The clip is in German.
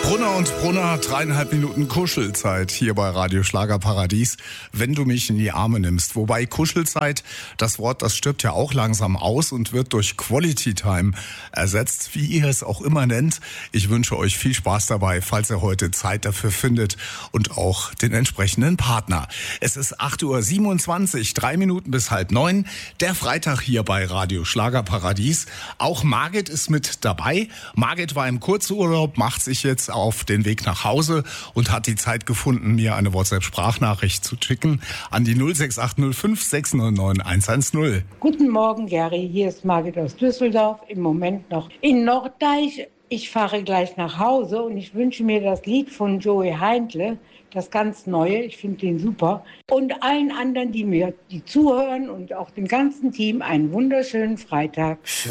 Brunner und Brunner, 3,5 Minuten Kuschelzeit hier bei Radio Schlagerparadies, wenn du mich in die Arme nimmst. Wobei Kuschelzeit, das Wort, das stirbt ja auch langsam aus und wird durch Quality Time ersetzt, wie ihr es auch immer nennt. Ich wünsche euch viel Spaß dabei, falls ihr heute Zeit dafür findet und auch den entsprechenden Partner. Es ist 8:27 Uhr, 3 Minuten bis 8:30, der Freitag hier bei Radio Schlagerparadies. Auch Margit ist mit dabei. Margit war im Kurzurlaub, macht sich jetzt auf den Weg nach Hause und hat die Zeit gefunden, mir eine WhatsApp-Sprachnachricht zu schicken an die 06805 699 110. Guten Morgen, Gary. Hier ist Margit aus Düsseldorf. Im Moment noch in Norddeich. Ich fahre gleich nach Hause und ich wünsche mir das Lied von Joey Heindle, das ganz neue. Ich finde den super. Und allen anderen, die zuhören und auch dem ganzen Team einen wunderschönen Freitag.